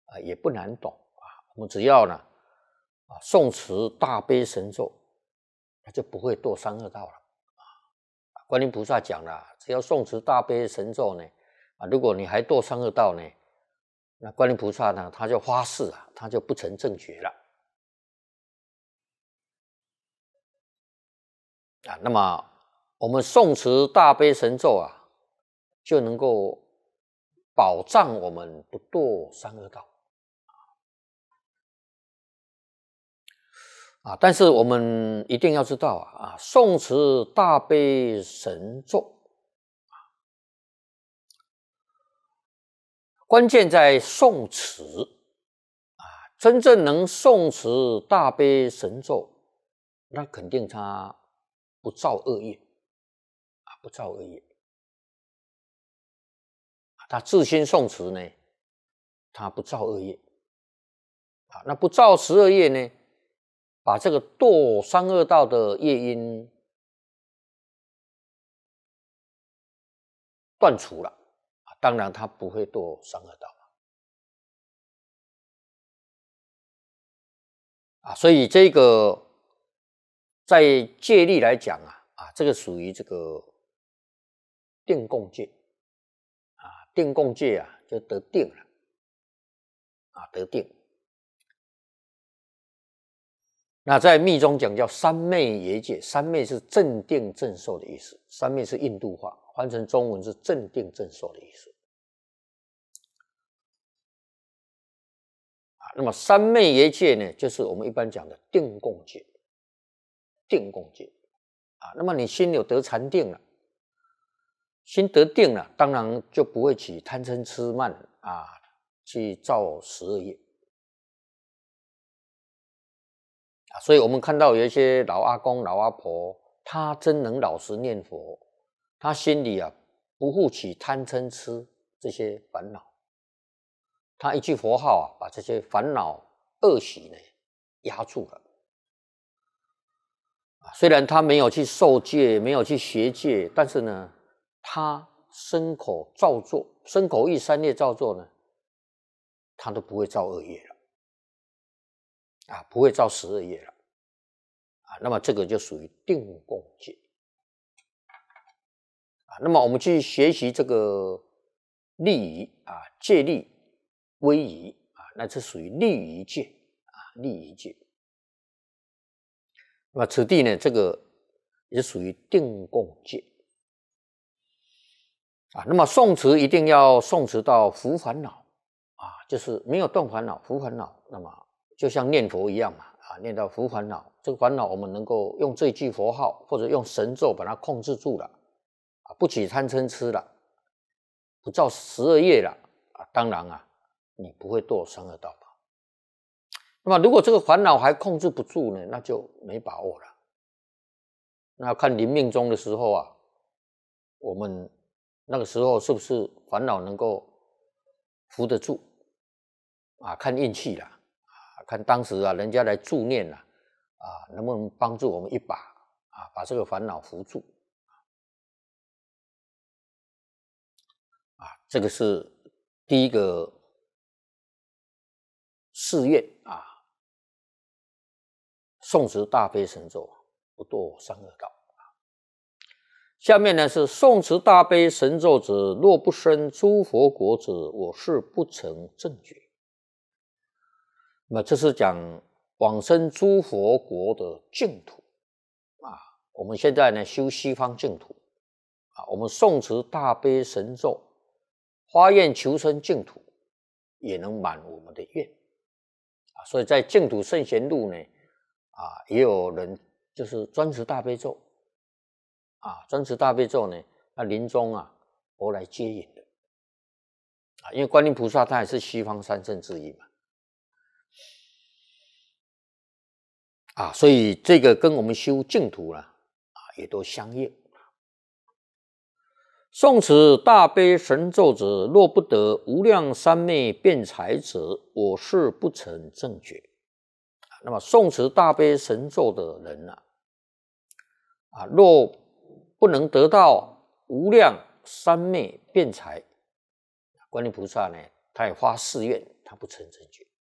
也不难懂啊。我们只要呢诵持大悲神咒，那就不会堕三恶道了啊。观音菩萨讲了，只要诵持大悲神咒呢如果你还堕三恶道呢，那观音菩萨呢他就发誓他就不成正觉了那么我们诵持大悲神咒就能够保障我们不堕三恶道但是我们一定要知道诵持大悲神咒关键在诵持真正能诵持大悲神咒，那肯定他不造恶业不造恶业他自心诵持呢，他不造恶业那不造十恶业呢，把这个堕三恶道的业因断除了当然他不会堕三恶道所以这个在戒律来讲这个属于这个定共戒定共戒就得定了得定。那在密中讲叫三昧耶戒，三昧是正定正受的意思，三昧是印度话，翻成中文是正定正受的意思那么三昧耶戒呢，就是我们一般讲的定共戒，定共戒那么你心有得禅定了，心得定了，当然就不会起贪嗔痴慢去造十恶业所以我们看到有一些老阿公老阿婆，他真能老实念佛，他心里不复起贪嗔痴这些烦恼，他一句佛号把这些烦恼恶习呢压住了虽然他没有去受戒，没有去学戒，但是呢他身口造作，身口意三业造作呢，他都不会造恶业了不会造十恶业了那么这个就属于定共戒那么我们去学习这个利仪戒律威仪那这属于利仪戒利仪戒那么此地呢，这个也属于定共戒那么诵持一定要诵持到伏烦恼就是没有动烦恼，伏烦恼，那么就像念佛一样嘛念到伏烦恼，这个烦恼我们能够用这句佛号或者用神咒把它控制住了不起贪嗔痴了，不造十恶业了当然你不会堕三恶道那么如果这个烦恼还控制不住呢，那就没把握了。那要看临命终的时候我们那个时候是不是烦恼能够扶得住看运气啦看当时人家来助念能不能帮助我们一把把这个烦恼扶住这个是第一个誓愿诵持大悲神咒不堕三恶道下面呢是诵持大悲神咒者，若不生诸佛国者，我是不成正觉。那么这是讲往生诸佛国的净土我们现在呢修西方净土我们诵持大悲神咒，发愿求生净土，也能满我们的愿所以在净土圣贤录呢也有人就是专持大悲咒专持大悲咒呢，那临终佛来接引的因为观音菩萨他也是西方三圣之一嘛所以这个跟我们修净土也都相应。诵持大悲神咒者，若不得无量三昧辩才者，我是不成正觉。那么诵持大悲神咒的人若不能得到无量三昧辩才，观音菩萨呢，他也发誓愿， 他不成正觉。